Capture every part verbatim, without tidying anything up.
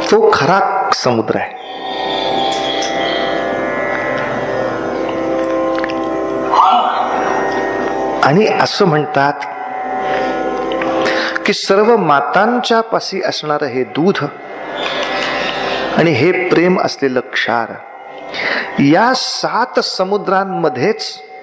तो खरा समुद्र आहे. आणि असं म्हणतात की सर्व मातांच्या पाशी असणारं हे दूध आणि हे प्रेम असलेलं क्षार, या सात समुद्रांमध्येच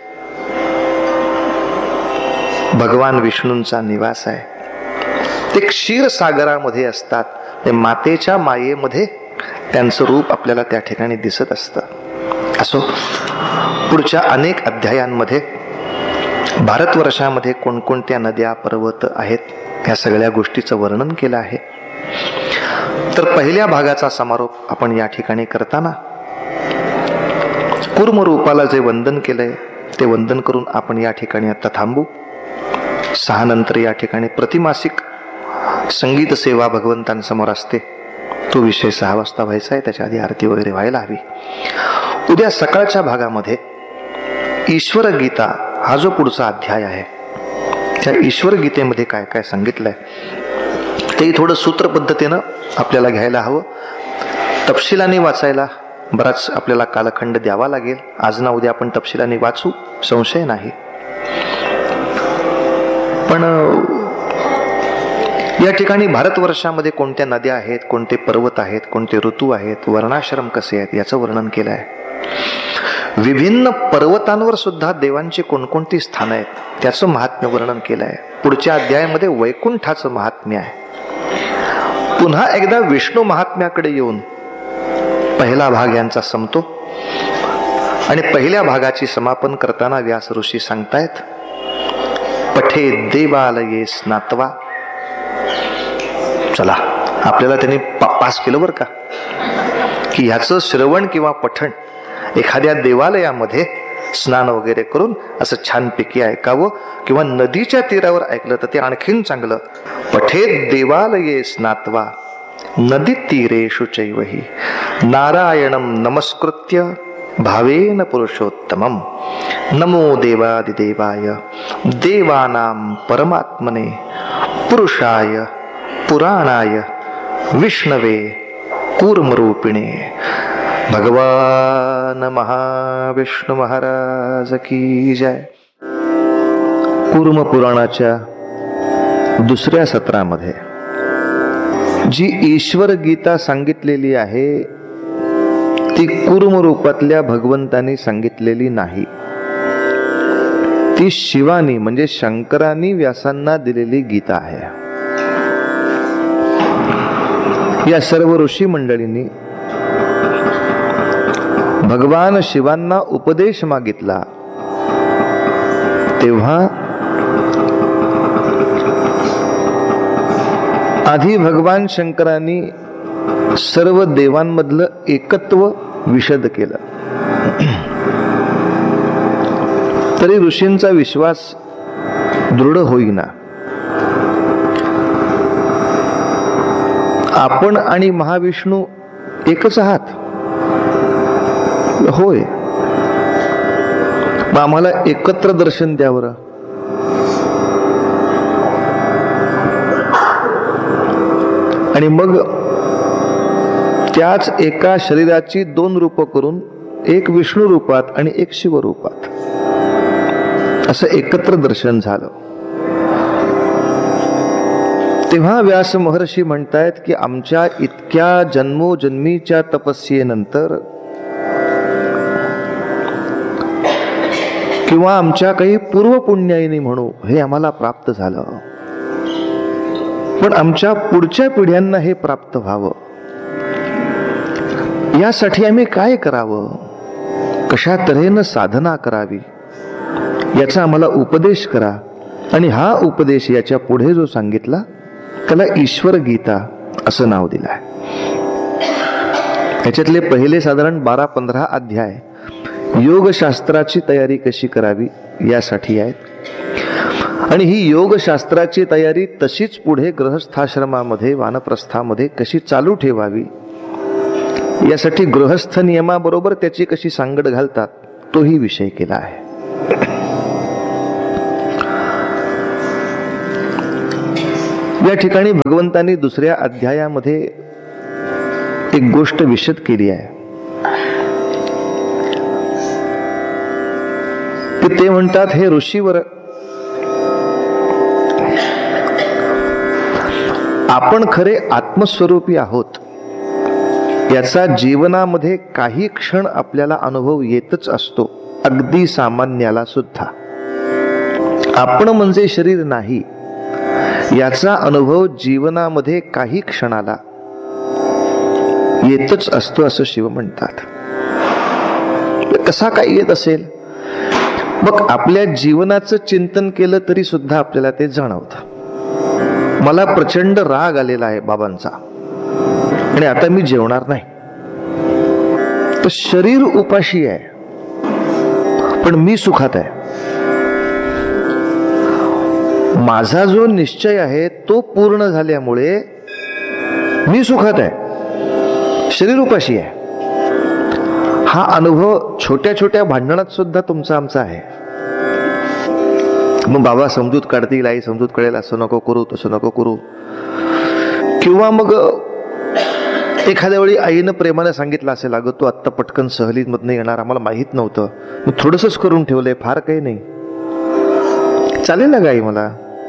भगवान विष्णूंचा निवास आहे. ते क्षीरसागरामध्ये असतात. ते मातेच्या मायेमध्ये त्यांचं रूप आपल्याला त्या ठिकाणी दिसत असतं. असो, पुढच्या अनेक अध्यायांमध्ये भारतवर्षामध्ये कोणकोणत्या नद्या पर्वत आहेत या सगळ्या गोष्टीचं वर्णन केलं आहे. तर पहिल्या भागाचा समारोप आपण या ठिकाणी करताना कूर्म रूपाला जे वंदन केलंय ते वंदन करून आपण या ठिकाणी आता थांबू. सहा नंतर या ठिकाणी प्रतिमासिक संगीत सेवा भगवंतांसमोर असते. तो विषय सहा वाजता व्हायचा आहे, त्याच्या आधी आरती वगैरे व्हायला हवी. उद्या सकाळच्या भागामध्ये ईश्वर गीता हा जो पुढचा अध्याय आहे, त्या ईश्वर गीतेमध्ये काय काय सांगितलंय ते थोडं सूत्र पद्धतीनं आपल्याला घ्यायला हवं. तपशिलाने वाचायला बराच आपल्याला कालखंड द्यावा लागेल. आज ना उद्या आपण तपशिलाने वाचू, संशय नाही. पण या ठिकाणी भारतवर्षामध्ये कोणत्या नद्या आहेत, कोणते पर्वत आहेत, कोणते ऋतू आहेत, वर्णाश्रम कसे आहेत याचं वर्णन केलं आहे. विभिन्न पर्वतांवर सुद्धा देवांची कोणकोणती स्थानं आहेत त्याचं महात्म्य वर्णन केलं आहे. पुढच्या अध्यायामध्ये वैकुंठाचं महात्म्य आहे. पुन्हा एकदा विष्णू महात्म्याकडे येऊन पहिला भाग यांचा संपतो आणि पहिल्या भागाची समापन करताना व्यास ऋषी सांगतायत, पठे देवालये स्नात्वा. चला, आपल्याला त्यांनी पा, पास केलं बरं का, की ह्याचं श्रवण किंवा पठण एखाद्या देवालयामध्ये स्नान वगैरे करून असं छानपैकी ऐकावं, किंवा नदीच्या तीरावर ऐकलं तर ते आणखीन चांगलं. पठेत देवालये स्नात्वा नदी तीरेषु चैवहि नारायणं नमस्कृत्य भावेन पुरुषोत्तमं नमो देवादिदेवाय देवानां परमात्मने पुरुषाय पुराणाय विष्णवे कूर्मरूपिणे. भगवान महाविष्णु महाराज की जय. कूर्म पुराणाच्या दुसऱ्या सत्रामध्ये जी ईश्वर गीता सांगितलेली आहे ती कूर्म रूपातल्या भगवंतांनी सांगितलेली नाही. ती शिवानी म्हणजे शंकरांनी व्यासांना दिलेली गीता आहे. या सर्व ऋषी मंडळींनी भगवान शिवांना उपदेश मागितला तेव्हा आधी भगवान शंकरांनी सर्व देवांमधलं एकत्व विशद केलं. तरी ऋषींचा विश्वास दृढ होईना. आपण आणि महाविष्णू एकच आहात होय, मग आम्हाला एकत्र दर्शन द्यावं. आणि मग त्याच एका शरीराची दोन रूप करून एक विष्णू रूपात आणि एक शिव रूपात असं एकत्र दर्शन झालं. तेव्हा व्यास महर्षी म्हणतायत की आमच्या इतक्या जन्मोजन्मीच्या तपस्येनंतर किंवा आमच्या काही पूर्व पुण्याईनी म्हणू हे आम्हाला प्राप्त झालं, पण आमच्या पुढच्या पिढ्यांना हे प्राप्त व्हावं यासाठी आम्ही काय करावं, कशा तऱ्हेनं साधना करावी याचा आम्हाला उपदेश करा. आणि हा उपदेश याच्या पुढे जो सांगितला त्याला ईश्वर गीता असं नाव दिलं आहे. याच्यातले पहिले साधारण बारा पंधरा अध्याय योगशास्त्राची तयारी कशी करावी यासाठी आहेत. आणि ही योगशास्त्राची तयारी तशीच पुढे गृहस्थाश्रमामध्ये वानप्रस्थामध्ये कशी चालू ठेवावी यासाठी गृहस्थ नियमाबरोबर त्याची कशी सांगड घालतात तोही विषय केला आहे. या ठिकाणी भगवंतांनी दुसऱ्या अध्यायामध्ये एक गोष्ट विशद केली आहे. ते म्हणतात, हे ऋषीवर, आपण खरे आत्मस्वरूपी आहोत याचा जीवनामध्ये काही क्षण आपल्याला अनुभव येतच असतो, अगदी सामान्याला सुद्धा. आपण म्हणजे शरीर नाही याचा अनुभव जीवनामध्ये काही क्षणाला येतच असतो असं शिव म्हणतात. कसा काय येत असेल? मग आपल्या जीवनाचं चिंतन केलं तरी सुद्धा आपल्याला ते जाणवतं. मला प्रचंड राग आलेला आहे बाबांचा आणि आता मी जेवणार नाही. तर शरीर उपाशी आहे पण मी सुखात आहे. माझा जो निश्चय आहे तो पूर्ण झाल्यामुळे मी सुखात आहे, शरीर उपाशी आहे. हा अनुभव छोट्या छोट्या भांडणात सुद्धा तुमचा आमचा आहे. मग बाबा समजूत काढतील, आई समजूत कळेल, असं नको करू तसं नको करू. किंवा मग एखाद्या वेळी आईनं प्रेमाने सांगितलं असेल, अगं तू आत्ता पटकन सहलीमधनं येणार, आम्हाला माहीत नव्हतं, मी थोडंसंच करून ठेवलंय, फार काही नाही, चालेल ना गाई, मला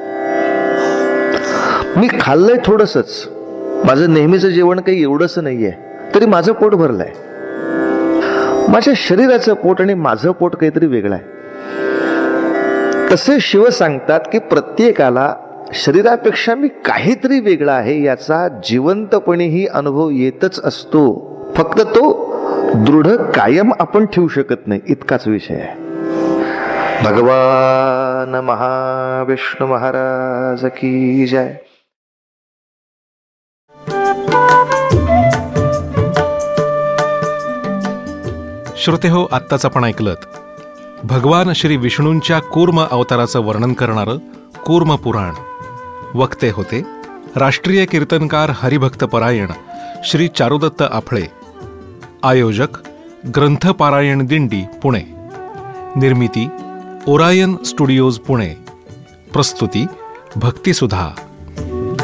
मी खाल्लंय थोडंसंच, माझं नेहमीचं जेवण काही एवढंच नाहीये, तरी माझं पोट भरलंय. माझ्या शरीराचं पोट आणि माझं पोट काहीतरी वेगळं आहे. तसे शिव सांगतात की प्रत्येकाला शरीरापेक्षा मी काहीतरी वेगळा आहे याचा जिवंतपणेही अनुभव येतच असतो. फक्त तो दृढ कायम आपण ठेवू शकत नाही, इतकाच विषय आहे. भगवान महाविष्णू महाराज की जय. श्रोते हो, आत्ताच आपण ऐकलत भगवान श्री विष्णूंच्या कूर्म अवताराचं वर्णन करणारं कूर्म पुराण. वक्ते होते राष्ट्रीय कीर्तनकार हरिभक्तपरायण श्री चारुदत्त आफळे. आयोजक ग्रंथपारायण दिंडी पुणे. निर्मिती ओरायन स्टुडिओज पुणे. प्रस्तुती भक्तिसुधा.